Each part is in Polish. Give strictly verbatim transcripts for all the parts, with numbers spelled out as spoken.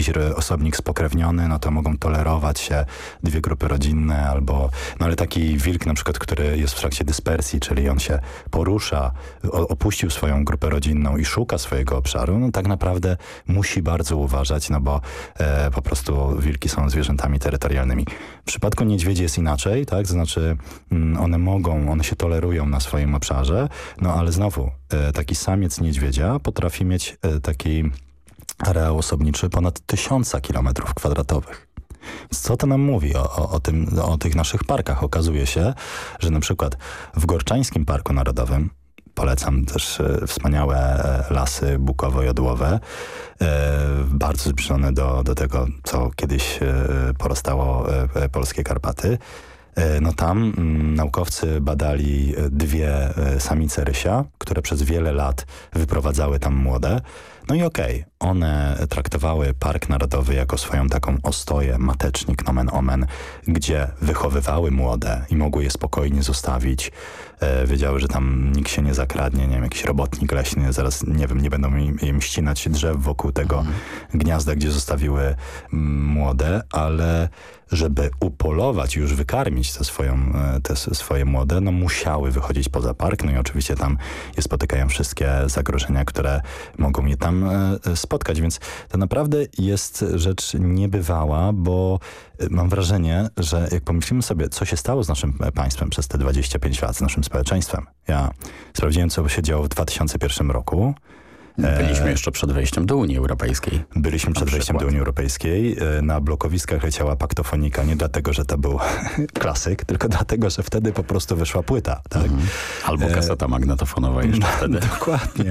jakiś osobnik spokrewniony, no to mogą tolerować się dwie grupy rodzinne albo, no ale taki wilk na przykład, który jest w trakcie dyspersji, czyli on się porusza, opuścił swoją grupę rodzinną i szuka swojego obszaru, no tak naprawdę musi bardzo uważać, no bo e, po prostu wilki są zwierzętami terytorialnymi. W przypadku niedźwiedzi jest inaczej, tak? To znaczy mm, one mogą, one się tolerują na swoim obszarze, no ale znowu e, taki samiec niedźwiedzia potrafi mieć e, taki areał osobniczy ponad tysiąca kilometrów kwadratowych. Co to nam mówi o, o, o, tym, o tych naszych parkach? Okazuje się, że na przykład w Gorczańskim Parku Narodowym, polecam też e, wspaniałe e, lasy bukowo-jodłowe, e, bardzo zbliżone do, do tego, co kiedyś e, porastało e, polskie Karpaty. E, no tam m, naukowcy badali dwie e, samice rysia, które przez wiele lat wyprowadzały tam młode. No i okej, okay, one traktowały Park Narodowy jako swoją taką ostoję, matecznik, nomen omen, gdzie wychowywały młode i mogły je spokojnie zostawić. E, wiedziały, że tam nikt się nie zakradnie, nie wiem, jakiś robotnik leśny, zaraz, nie wiem, nie będą im, im ścinać drzew wokół tego mhm. gniazda, gdzie zostawiły m, młode, ale żeby upolować i już wykarmić te, swoją, te swoje młode, no musiały wychodzić poza park, no i oczywiście tam je spotykają wszystkie zagrożenia, które mogą je tam spotkać, więc to naprawdę jest rzecz niebywała, bo mam wrażenie, że jak pomyślimy sobie, co się stało z naszym państwem przez te dwadzieścia pięć lat, z naszym społeczeństwem. Ja sprawdziłem, co się działo w dwa tysiące pierwszym roku. Byliśmy jeszcze przed wejściem do Unii Europejskiej. Byliśmy przed wejściem do Unii Europejskiej. Na blokowiskach leciała paktofonika, nie dlatego, że to był klasyk, tylko dlatego, że wtedy po prostu wyszła płyta. Tak? Mhm. Albo kaseta magnetofonowa jeszcze no, wtedy. Dokładnie.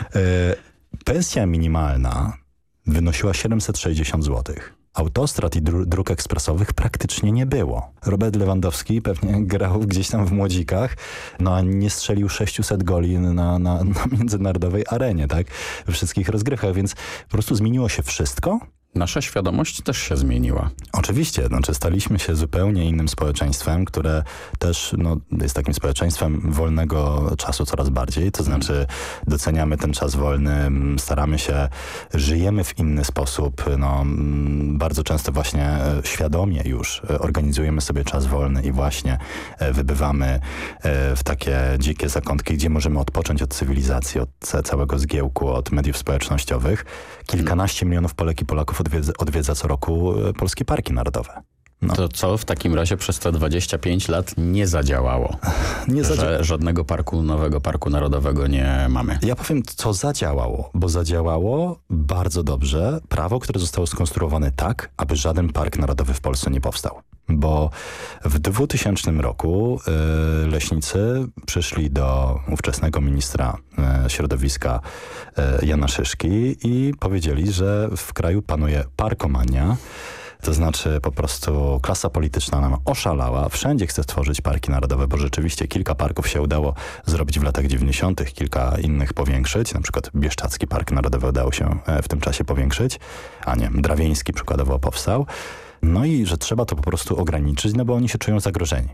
Pensja minimalna wynosiła siedemset sześćdziesiąt złotych. Autostrad i dróg, dróg ekspresowych praktycznie nie było. Robert Lewandowski pewnie grał gdzieś tam w młodzikach, no a nie strzelił sześćset goli na, na, na międzynarodowej arenie, tak? We wszystkich rozgrywkach, więc po prostu zmieniło się wszystko. Nasza świadomość też się zmieniła. Oczywiście, znaczy staliśmy się zupełnie innym społeczeństwem, które też no, jest takim społeczeństwem wolnego czasu coraz bardziej, to znaczy doceniamy ten czas wolny, staramy się, żyjemy w inny sposób, no, bardzo często właśnie świadomie już organizujemy sobie czas wolny i właśnie wybywamy w takie dzikie zakątki, gdzie możemy odpocząć od cywilizacji, od całego zgiełku, od mediów społecznościowych. Kilkanaście milionów Polek i Polaków odwiedza, odwiedza co roku polskie parki narodowe. No. To co w takim razie przez te dwadzieścia pięć lat nie zadziałało? Nie Że zadziałało. Żadnego parku, nowego parku narodowego nie mamy. Ja powiem, co zadziałało, bo zadziałało bardzo dobrze prawo, które zostało skonstruowane tak, aby żaden park narodowy w Polsce nie powstał. Bo w dwutysięcznym roku y, leśnicy przyszli do ówczesnego ministra y, środowiska y, Jana Szyszki i powiedzieli, że w kraju panuje parkomania. To znaczy po prostu klasa polityczna nam oszalała. Wszędzie chce tworzyć parki narodowe, bo rzeczywiście kilka parków się udało zrobić w latach dziewięćdziesiątych, kilka innych powiększyć. Na przykład Bieszczadzki Park Narodowy udało się w tym czasie powiększyć, a nie, Drawieński przykładowo powstał. No i że trzeba to po prostu ograniczyć, no bo oni się czują zagrożeni.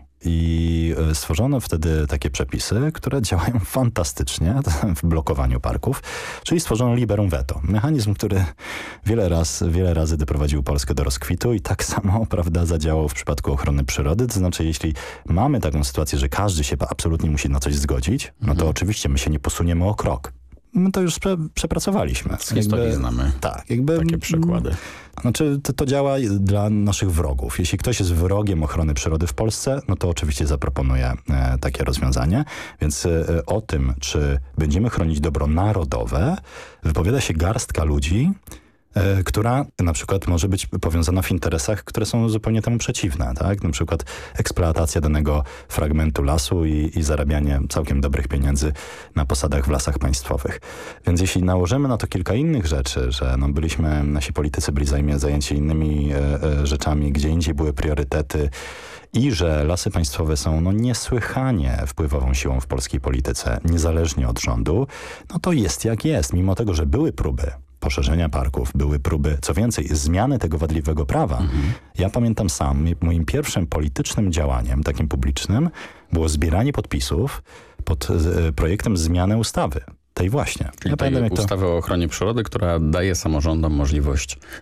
I stworzono wtedy takie przepisy, które działają fantastycznie w blokowaniu parków, czyli stworzono liberum veto. Mechanizm, który wiele, raz, wiele razy doprowadził Polskę do rozkwitu i tak samo, prawda, zadziałał w przypadku ochrony przyrody. To znaczy, jeśli mamy taką sytuację, że każdy się absolutnie musi na coś zgodzić, no to mhm. oczywiście my się nie posuniemy o krok. My to już prze, przepracowaliśmy. Z historii jakby, znamy tak, jakby, takie przykłady. Znaczy, to, to działa dla naszych wrogów. Jeśli ktoś jest wrogiem ochrony przyrody w Polsce, no to oczywiście zaproponuje e, takie rozwiązanie. Więc e, o tym, czy będziemy chronić dobro narodowe, wypowiada się garstka ludzi, e, która na przykład może być powiązana w interesach, które są zupełnie temu przeciwne. Tak? Na przykład eksploatacja danego fragmentu lasu i, i zarabianie całkiem dobrych pieniędzy na posadach w lasach państwowych. Więc jeśli nałożymy na to kilka innych rzeczy, że no byliśmy, nasi politycy byli zajęci innymi e, e, rzeczami, gdzie indziej były priorytety i że lasy państwowe są no, niesłychanie wpływową siłą w polskiej polityce, niezależnie od rządu, no to jest jak jest. Mimo tego, że były próby poszerzenia parków, były próby, co więcej, zmiany tego wadliwego prawa. Mhm. Ja pamiętam sam, moim pierwszym politycznym działaniem, takim publicznym, było zbieranie podpisów pod y, projektem zmiany ustawy. Tej właśnie. Czyli ja tej pamiętam, jak ustawy to... o ochronie przyrody, która daje samorządom możliwość